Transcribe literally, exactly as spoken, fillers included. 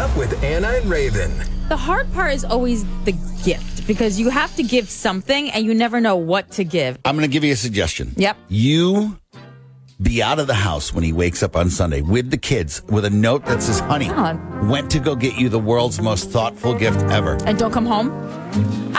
Up with Anna and Raven. The hard part is always the gift because you have to give something and you never know what to give. I'm going to give you a suggestion. Yep. You be out of the house when he wakes up on Sunday with the kids with a note that says, honey, Oh. went to go get you the world's most thoughtful gift ever. And don't come home.